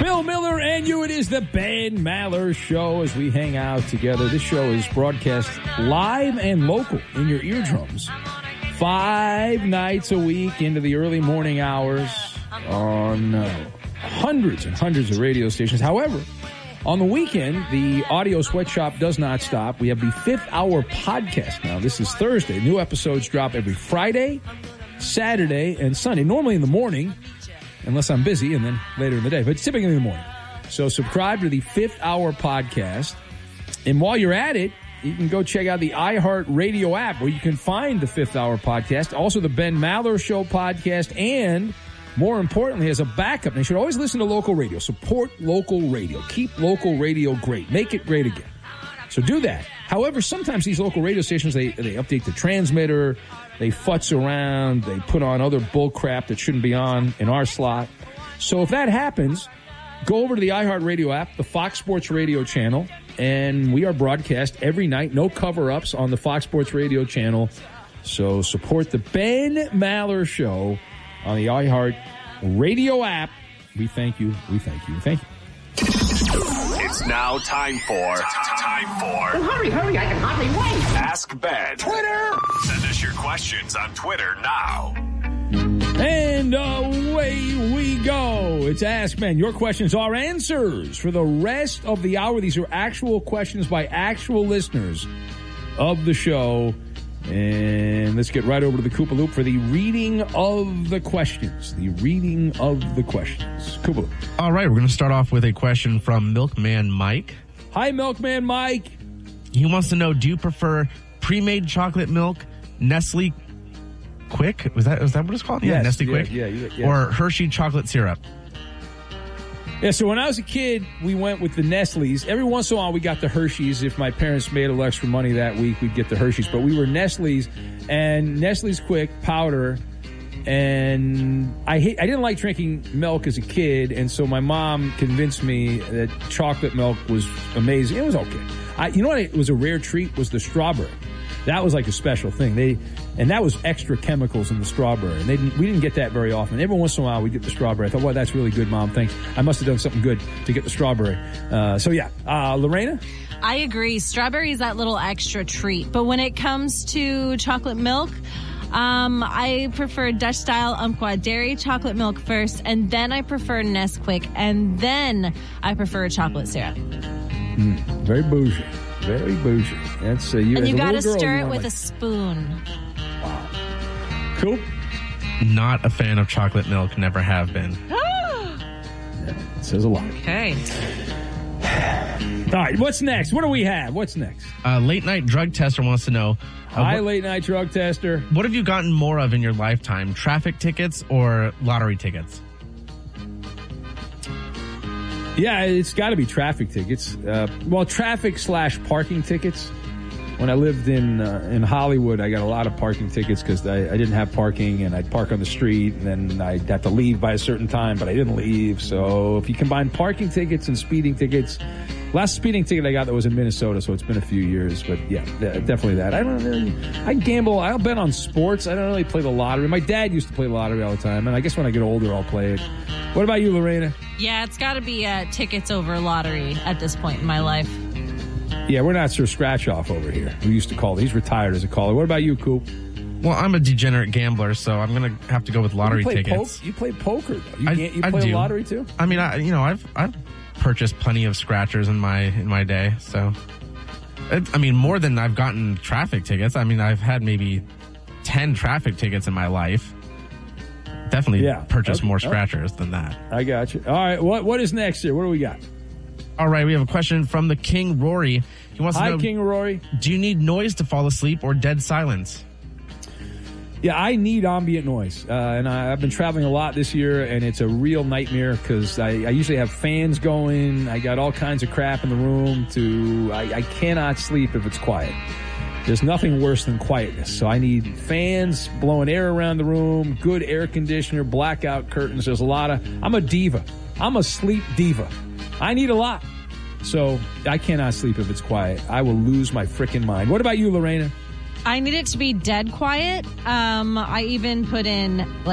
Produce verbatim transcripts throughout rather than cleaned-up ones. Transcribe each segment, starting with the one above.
Bill Miller and you. It is the Ben Maller Show as we hang out together. This show is broadcast live and local in your eardrums five nights a week into the early morning hours on uh, hundreds and hundreds of radio stations. However, on the weekend, the audio sweatshop does not stop. We have the fifth hour podcast now. This is Thursday. New episodes drop every Friday, Saturday, and Sunday. Normally in the morning, unless I'm busy, and then later in the day. But it's typically in the morning. So subscribe to the fifth hour podcast. And while you're at it, you can go check out the iHeartRadio app where you can find the fifth hour podcast. Also the Ben Maller Show podcast. And more importantly, as a backup, and you should always listen to local radio. Support local radio. Keep local radio great. Make it great again. So do that. However, sometimes these local radio stations, they, they update the transmitter. They futz around. They put on other bull crap that shouldn't be on in our slot. So if that happens, go over to the iHeartRadio app, the Fox Sports Radio channel, and we are broadcast every night. No cover-ups on the Fox Sports Radio channel. So support the Ben Maller Show on the iHeartRadio app. We thank you. We thank you. Thank you. It's now time for time for. Well, hurry, hurry! I can hardly wait. Ask Ben. Twitter. Send us your questions on Twitter now. And away we go. It's Ask Ben. Your questions are answers for the rest of the hour. These are actual questions by actual listeners of the show. And let's get right over to the Koopa Loop for the reading of the questions. The reading of the questions. Koopa Loop. All right, we're going to start off with a question from Milkman Mike. Hi, Milkman Mike. He wants to know, do you prefer pre-made chocolate milk, Nestle Quick? Was that, was that what it's called? Yes, yeah, Nestle yeah, Quick? Yeah, yeah, yeah. Or Hershey chocolate syrup? Yeah, so when I was a kid, we went with the Nestle's. Every once in a while, we got the Hershey's. If my parents made a little extra money that week, we'd get the Hershey's. But we were Nestle's and Nestle's Quick powder. And I hate, I didn't like drinking milk as a kid, and so my mom convinced me that chocolate milk was amazing. It was okay. I, you know what? It was a rare treat was the strawberry. That was like a special thing. They and that was extra chemicals in the strawberry. And they didn't, we didn't get that very often. Every once in a while, we get the strawberry. I thought, well, that's really good, Mom. Thanks. I must have done something good to get the strawberry. Uh, so yeah, uh, Lorena. I agree. Strawberry is that little extra treat. But when it comes to chocolate milk, um, I prefer Dutch style Umpqua dairy chocolate milk first, and then I prefer Nesquik, and then I prefer chocolate syrup. Mm, very bougie. Very bougie. That's uh, you. And you got to stir it with like... a spoon. Wow. Cool. Not a fan of chocolate milk. Never have been. Yeah, it says a lot. Okay. All right. What's next? What do we have? What's next? Uh, late night drug tester wants to know. Uh, Hi, what, late night drug tester. What have you gotten more of in your lifetime? Traffic tickets or lottery tickets? Yeah, it's got to be traffic tickets. Uh, well, traffic slash parking tickets. When I lived in uh, in Hollywood, I got a lot of parking tickets because I, I didn't have parking, and I'd park on the street, and then I'd have to leave by a certain time, but I didn't leave. So if you combine parking tickets and speeding tickets, last speeding ticket I got that was in Minnesota, so it's been a few years. But yeah, definitely that. I don't really, I gamble. I'll bet on sports. I don't really play the lottery. My dad used to play the lottery all the time, and I guess when I get older, I'll play it. What about you, Lorena? Yeah, it's got to be uh, tickets over lottery at this point in my life. Yeah, we're not Sir Scratch-Off over here. We used to call it. He's retired as a caller. What about you, Coop? Well, I'm a degenerate gambler, so I'm going to have to go with lottery you tickets. Po- you play poker, though. You, I, you I play do. lottery, too? I mean, I, you know, I've I've purchased plenty of scratchers in my in my day, so... It, I mean, more than I've gotten traffic tickets. I mean, I've had maybe ten traffic tickets in my life. Definitely yeah. purchased okay. more scratchers okay. than that. I got you. All right, what what is next here? What do we got? All right, we have a question from the King Rory. He wants Hi, to know, King Rory. Do you need noise to fall asleep or dead silence? Yeah, I need ambient noise. Uh, and I, I've been traveling a lot this year, and it's a real nightmare because I, I usually have fans going. I got all kinds of crap in the room. To I, I cannot sleep if it's quiet. There's nothing worse than quietness. So I need fans blowing air around the room, good air conditioner, blackout curtains. There's a lot of... I'm a diva. I'm a sleep diva. I need a lot. So I cannot sleep if it's quiet. I will lose my frickin' mind. What about you, Lorena? I need it to be dead quiet. Um, I even put in, like,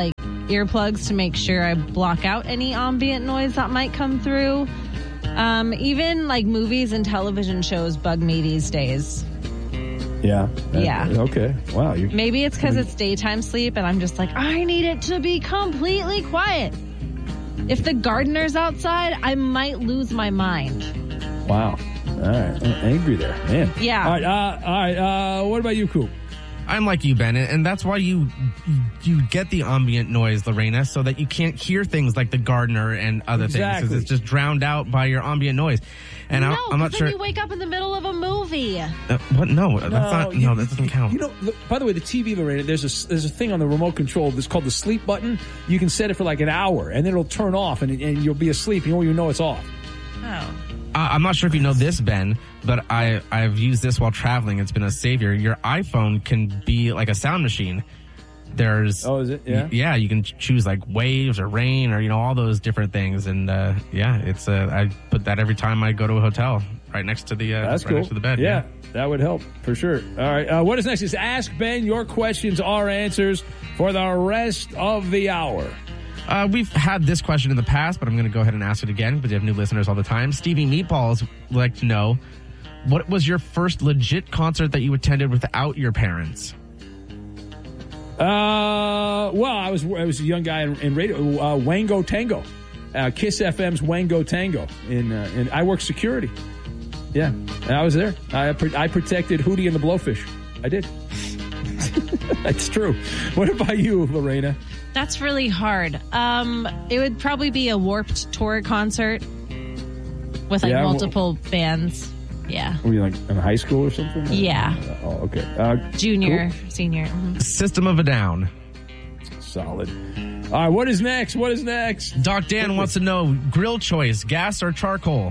earplugs to make sure I block out any ambient noise that might come through. Um, even like movies and television shows bug me these days. Yeah. Yeah. Okay. Wow. You, Maybe it's because it's daytime sleep and I'm just like, I need it to be completely quiet. If the gardener's outside, I might lose my mind. Wow. All right. I'm angry there, man. Yeah. All right. Uh, all right. Uh, what about you, Coop? I'm like you, Ben, and that's why you you get the ambient noise, Lorena, so that you can't hear things like the gardener and other Exactly. things. 'Cause it's just drowned out by your ambient noise. And no, I, I'm not then sure. you wake up in the middle of a movie. Uh, what? No, that's not. you- No, that doesn't count. You know, look, by the way, the T V, Lorena, there's a there's a thing on the remote control that's called the sleep button. You can set it for like an hour, and then it'll turn off, and, and you'll be asleep. You won't even know it's off. Oh. Uh, I'm not sure if you know this, Ben, but I, I've used this while traveling. It's been a savior. Your iPhone can be like a sound machine. There's Oh, is it? Yeah. yeah, you can ch- choose like waves or rain or, you know, all those different things. And uh, yeah, it's uh, I put that every time I go to a hotel right next to the uh, That's right cool. next to the bed. Yeah, that would help for sure. All right. Uh, what is next is Ask Ben your questions, our answers for the rest of the hour. Uh, we've had this question in the past, but I'm going to go ahead and ask it again because you have new listeners all the time. Stevie Meatballs would like to know, what was your first legit concert that you attended without your parents? Uh, well, I was I was a young guy in, in radio. Uh, Wango Tango, uh, Kiss F M's Wango Tango. In uh, in I worked security. Yeah, and I was there. I I protected Hootie and the Blowfish. I did. That's true. What about you, Lorena? That's really hard. Um, it would probably be a Warped Tour concert with like Yeah, well- multiple bands. Yeah. Were you like in high school or something? Yeah. Oh, okay. Uh, Junior, senior. Mhm. System of a Down. solid. All right. What is next? What is next? Doc Dan wants to know, grill choice, gas or charcoal?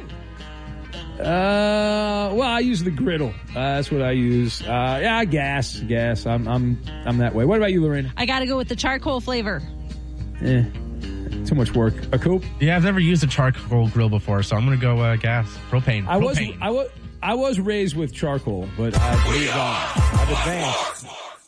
Uh, well, I use the griddle. Uh, that's what I use. Uh, yeah, gas, gas. I'm, I'm, I'm that way. What about you, Lorena? I got to go with the charcoal flavor. Eh, too much work. A Coop? Yeah, I've never used a charcoal grill before, so I'm going to go uh, gas. Propane. I was, Propane. I was, I was raised with charcoal, but I've moved on. I've advanced.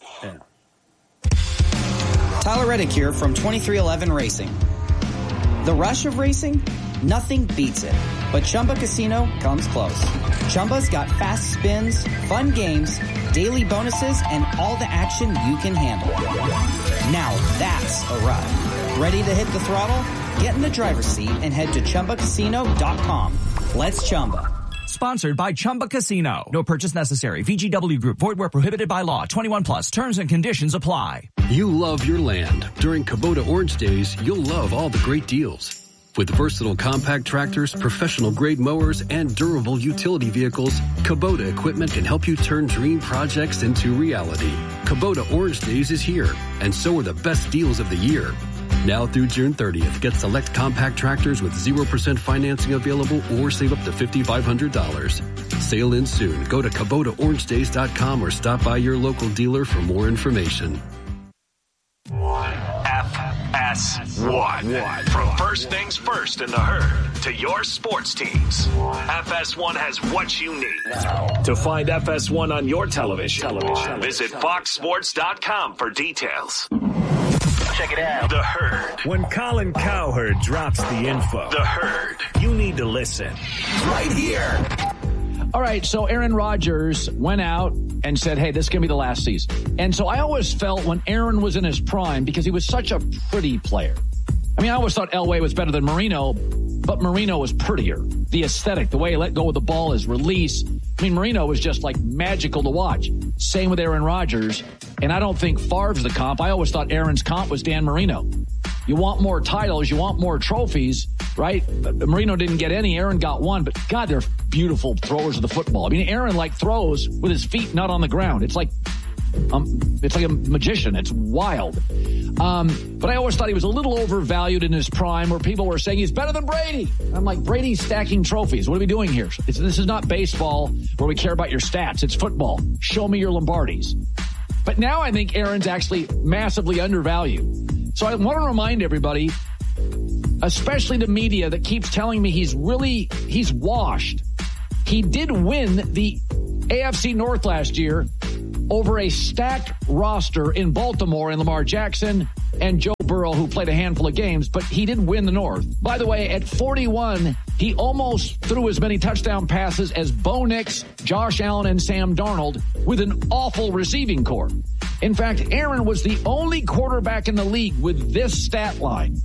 Yeah. Tyler Reddick here from twenty-three eleven Racing. The rush of racing? Nothing beats it. But Chumba Casino comes close. Chumba's got fast spins, fun games, daily bonuses, and all the action you can handle. Now that's a ride. Ready to hit the throttle? Get in the driver's seat and head to Chumba Casino dot com. Let's Chumba. Sponsored by Chumba Casino. No purchase necessary. V G W Group. Void where prohibited by law. twenty-one plus. Terms and conditions apply. You love your land. During Kubota Orange Days, you'll love all the great deals. With versatile compact tractors, professional-grade mowers, and durable utility vehicles, Kubota equipment can help you turn dream projects into reality. Kubota Orange Days is here, and so are the best deals of the year. Now through June thirtieth, get select compact tractors with zero percent financing available or save up to five thousand five hundred dollars. Sale ends soon. Go to Kubota Orange Days dot com or stop by your local dealer for more information. F S one. From first things first in the herd to your sports teams, F S one has what you need. To find F S one on your television, visit fox sports dot com for details. Check it out. The Herd. When Colin Cowherd drops the info, The Herd, you need to listen. Right here. All right, so Aaron Rodgers went out and said, hey, this is going to be the last season. And so I always felt when Aaron was in his prime, because he was such a pretty player. I mean, I always thought Elway was better than Marino, but Marino was prettier. The aesthetic, the way he let go of the ball, his release. I mean, Marino was just like magical to watch. Same with Aaron Rodgers. And I don't think Favre's the comp. I always thought Aaron's comp was Dan Marino. You want more titles, you want more trophies, right? Marino didn't get any, Aaron got one, but God, they're beautiful throwers of the football. I mean, Aaron like throws with his feet not on the ground. It's like, um, it's like a magician. It's wild. Um, but I always thought he was a little overvalued in his prime, where people were saying he's better than Brady. I'm like, Brady's stacking trophies. What are we doing here? It's, this is not baseball where we care about your stats. It's football. Show me your Lombardis. But now I think Aaron's actually massively undervalued. So I want to remind everybody, especially the media that keeps telling me he's really, he's washed. He did win the A F C North last year over a stacked roster in Baltimore and Lamar Jackson and Joe Burrow. Burrow, who played a handful of games, but he did win the North. By the way, at forty-one, he almost threw as many touchdown passes as Bo Nix, Josh Allen, and Sam Darnold with an awful receiving corps. In fact, Aaron was the only quarterback in the league with this stat line.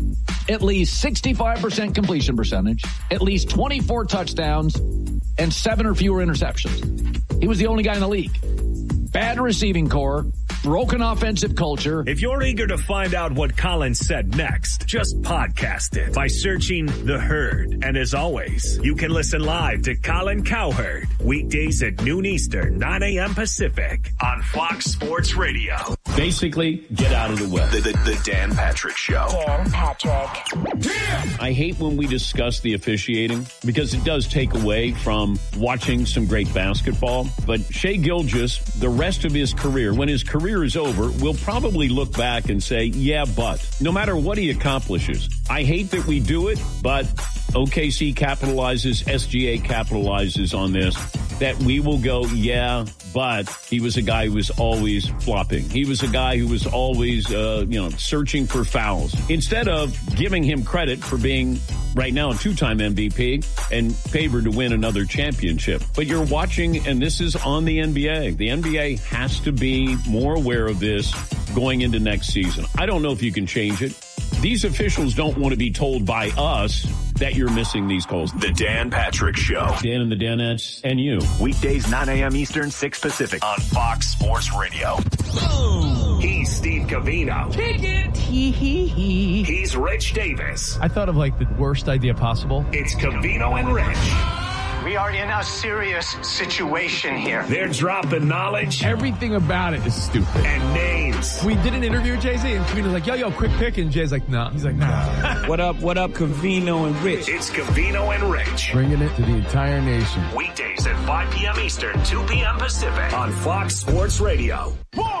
At least sixty-five percent completion percentage, at least twenty-four touchdowns, and seven or fewer interceptions. He was the only guy in the league. Bad receiving corps, broken offensive culture. If you're eager to find out what Colin said next, just podcast it by searching The Herd. And as always, you can listen live to Colin Cowherd weekdays at noon Eastern, nine a.m. Pacific on Fox Sports Radio. Basically, get out of the way. The, the, the Dan Patrick Show. Dan Patrick. I hate when we discuss the officiating because it does take away from watching some great basketball. But Shai Gilgeous, the rest of his career, when his career is over, will probably look back and say, yeah, but no matter what he accomplishes, I hate that we do it, but O K C capitalizes, S G A capitalizes on this, that we will go, yeah, but he was a guy who was always flopping. He was a guy who was always, uh, you know, searching for fouls. Instead of giving him credit for being right now a two-time M V P and favored to win another championship. But you're watching, and this is on the N B A. The N B A has to be more aware of this going into next season. I don't know if you can change it. These officials don't want to be told by us that you're missing these calls. The Dan Patrick Show. Dan and the Danettes and you. Weekdays, nine a.m. Eastern, six Pacific on Fox Sports Radio. Boom. He's Steve Covino. Kick it. Hee hee hee. He's Rich Davis. I thought of like the worst idea possible. It's Covino and Rich. We are in a serious situation here. They're dropping knowledge. Everything about it is stupid. And names. We did an interview with Jay-Z, and Covino's like, yo, yo, quick pick. And Jay's like, no. Nah. He's like, nah. What up, what up, Covino and Rich? It's Covino and Rich. Bringing it to the entire nation. Weekdays at five p.m. Eastern, two p.m. Pacific on Fox Sports Radio.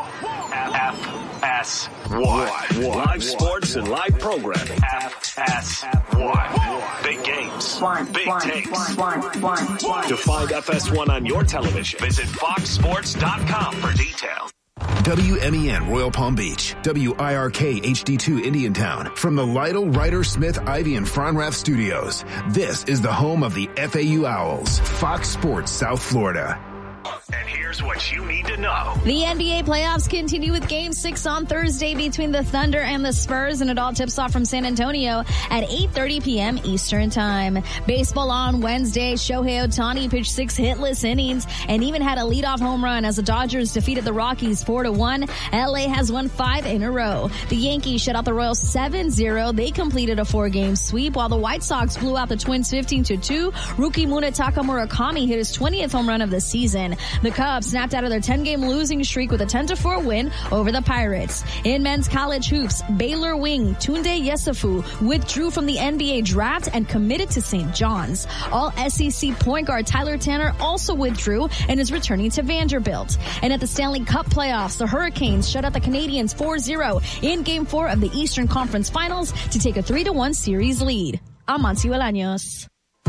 F S one. Live sports and live programming. F S one. Big games. Big takes. To find F S one on your television, visit fox sports dot com for details. W M E N Royal Palm Beach, W I R K H D two Indiantown. From the Lytle, Ryder, Smith, Ivy, and Fronrath Studios, this is the home of the F A U Owls, Fox Sports South Florida. And here's what you need to know. The N B A playoffs continue with Game six on Thursday between the Thunder and the Spurs, and it all tips off from San Antonio at eight thirty p.m. Eastern Time. Baseball on Wednesday, Shohei Ohtani pitched six hitless innings and even had a leadoff home run as the Dodgers defeated the Rockies four to one. L A has won five in a row. The Yankees shut out the Royals seven zero. They completed a four-game sweep, while the White Sox blew out the Twins fifteen to two. Rookie Munetaka Murakami hit his twentieth home run of the season. The Cubs snapped out of their ten-game losing streak with a ten to four win over the Pirates. In men's college hoops, Baylor wing Tunde Yesufu withdrew from the N B A draft and committed to Saint John's. All S E C point guard Tyler Tanner also withdrew and is returning to Vanderbilt. And at the Stanley Cup playoffs, the Hurricanes shut out the Canadiens four zero in Game four of the Eastern Conference Finals to take a three to one series lead. I'm Monty Bolaños.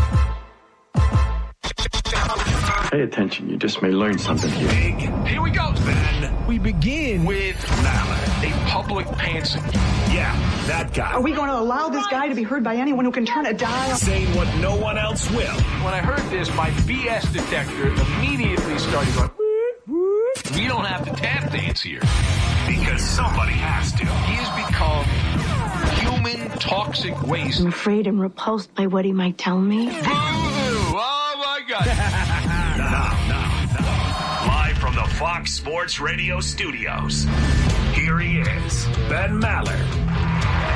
Pay attention, you just may learn something here. Big. Here we go, Ben. We begin with Mallett, a public pantser. Yeah, that guy. Are we going to allow this guy to be heard by anyone who can turn a dial? Saying what no one else will. When I heard this, my B S detector immediately started going, we don't have to tap dance here. Because somebody has to. He has become human toxic waste. I'm afraid I'm repulsed by what he might tell me. Boo! Oh, my God. Now, now, now. Live from the Fox Sports Radio studios, here he is, Ben Maller.